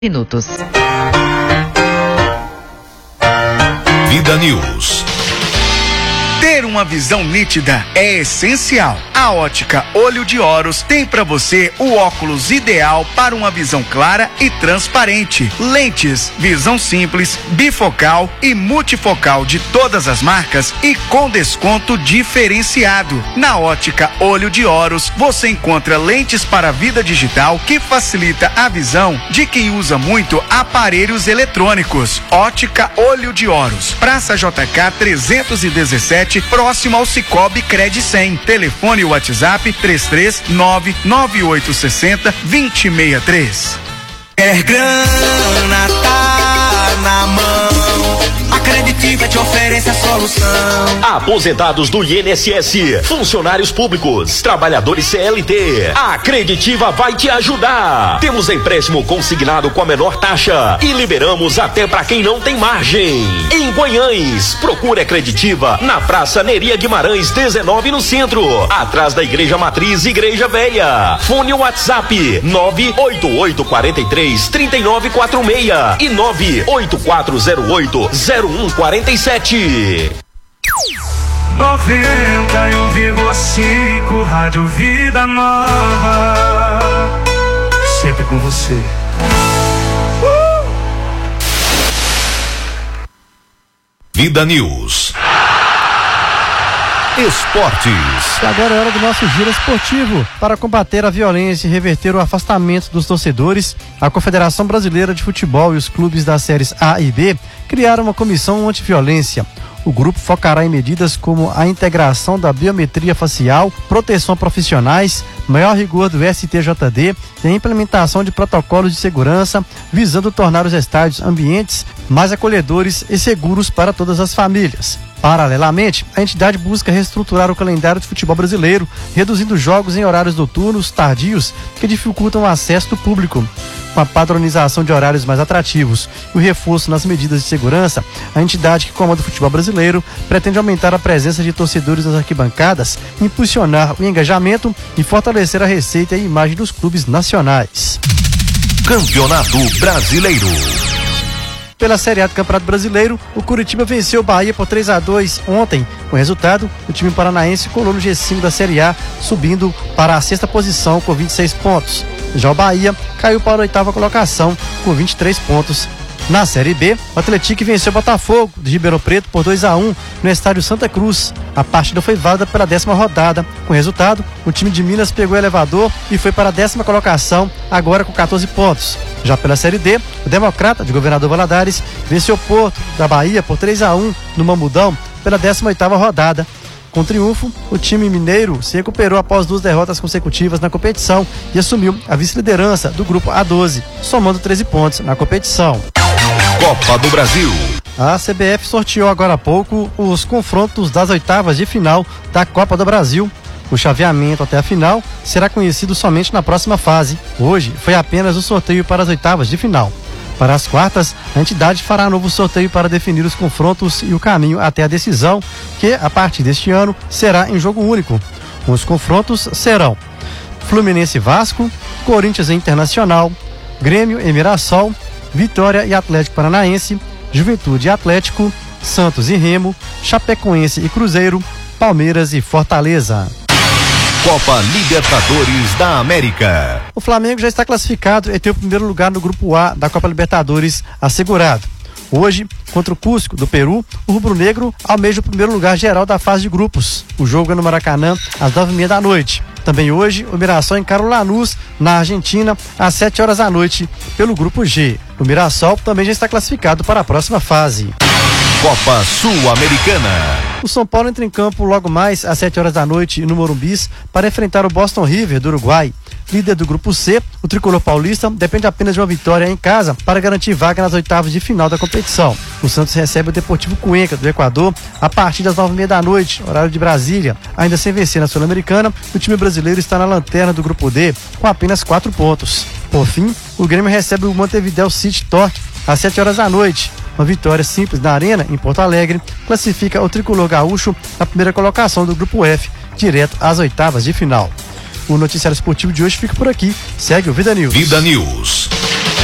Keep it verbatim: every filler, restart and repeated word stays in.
minutos. Vida News. Ter uma visão nítida é essencial. A Ótica Olho de Horus tem para você o óculos ideal para uma visão clara e transparente. Lentes, visão simples, bifocal e multifocal de todas as marcas e com desconto diferenciado. Na Ótica Olho de Horus, você encontra lentes para a vida digital que facilita a visão de quem usa muito aparelhos eletrônicos. Ótica Olho de Horus, Praça J K trezentos e dezessete, próximo ao Cicobi Cred cem. Telefone e WhatsApp três três nove nove oito seis zero dois zero seis três. Quer grana, tá na mão. A Creditiva te oferece a solução. Aposentados do I N S S, funcionários públicos, trabalhadores C L T. A Creditiva vai te ajudar. Temos empréstimo consignado com a menor taxa e liberamos até para quem não tem margem. Em Guanhães, procure a Creditiva na Praça Neria Guimarães dezenove no centro, atrás da Igreja Matriz Igreja Velha. Fone WhatsApp nove oito oito quatro três três nove quatro seis e nove oito quatro zero oito zero um quatro sete. noventa e um vírgula cinco Rádio Vida Nova, sempre com você. uh! Vida News. Esportes. E agora é hora do nosso giro esportivo. Para combater a violência e reverter o afastamento dos torcedores, a Confederação Brasileira de Futebol e os clubes das séries A e B criaram uma comissão antiviolência. O grupo focará em medidas como a integração da biometria facial, proteção a profissionais, maior rigor do S T J D e a implementação de protocolos de segurança, visando tornar os estádios ambientes mais acolhedores e seguros para todas as famílias. Paralelamente, a entidade busca reestruturar o calendário de futebol brasileiro, reduzindo jogos em horários noturnos tardios que dificultam o acesso do público. Com a padronização de horários mais atrativos e o reforço nas medidas de segurança, a entidade que comanda o futebol brasileiro pretende aumentar a presença de torcedores nas arquibancadas, impulsionar o engajamento e fortalecer a receita e a imagem dos clubes nacionais. Campeonato Brasileiro. Pela Série A do Campeonato Brasileiro, o Curitiba venceu o Bahia por três a dois ontem. Com o resultado, o time paranaense colou no G cinco da Série A, subindo para a sexta posição com vinte e seis pontos. Já o Bahia caiu para a oitava colocação com vinte e três pontos. Na Série B, o Atlético venceu o Botafogo de Ribeirão Preto por dois a um no estádio Santa Cruz. A partida foi válida pela décima rodada. Com o resultado, o time de Minas pegou o elevador e foi para a décima colocação, agora com quatorze pontos. Já pela Série D, o Democrata de Governador Valadares venceu o Porto da Bahia por três a um no Mamudão pela décima oitava rodada. Com triunfo, o time mineiro se recuperou após duas derrotas consecutivas na competição e assumiu a vice-liderança do grupo A doze, somando treze pontos na competição. Copa do Brasil. A C B F sorteou agora há pouco os confrontos das oitavas de final da Copa do Brasil. O chaveamento até a final será conhecido somente na próxima fase. Hoje foi apenas o sorteio para as oitavas de final. Para as quartas, a entidade fará novo sorteio para definir os confrontos e o caminho até a decisão, que a partir deste ano será em jogo único. Os confrontos serão Fluminense e Vasco, Corinthians e Internacional, Grêmio e Mirassol, Vitória e Atlético Paranaense, Juventude e Atlético, Santos e Remo, Chapecoense e Cruzeiro, Palmeiras e Fortaleza. Copa Libertadores da América. O Flamengo já está classificado e tem o primeiro lugar no grupo A da Copa Libertadores assegurado. Hoje, contra o Cusco, do Peru, o rubro-negro almeja o primeiro lugar geral da fase de grupos. O jogo é no Maracanã, às nove e meia da noite. Também hoje, o Mirassol encara o Lanús, na Argentina, às sete horas da noite, pelo grupo G. O Mirassol também já está classificado para a próxima fase. Copa Sul-Americana. O São Paulo entra em campo logo mais às sete horas da noite no Morumbis para enfrentar o Boston River do Uruguai. Líder do grupo C, o tricolor paulista depende apenas de uma vitória em casa para garantir vaga nas oitavas de final da competição. O Santos recebe o Deportivo Cuenca do Equador a partir das nove e meia da noite, horário de Brasília. Ainda sem vencer na Sul-Americana, o time brasileiro está na lanterna do grupo D com apenas quatro pontos. Por fim, o Grêmio recebe o Montevideo City Torque às sete horas da noite. Uma vitória simples na Arena, em Porto Alegre, classifica o tricolor gaúcho na primeira colocação do grupo F, direto às oitavas de final. O noticiário esportivo de hoje fica por aqui. Segue o Vida News. Vida News.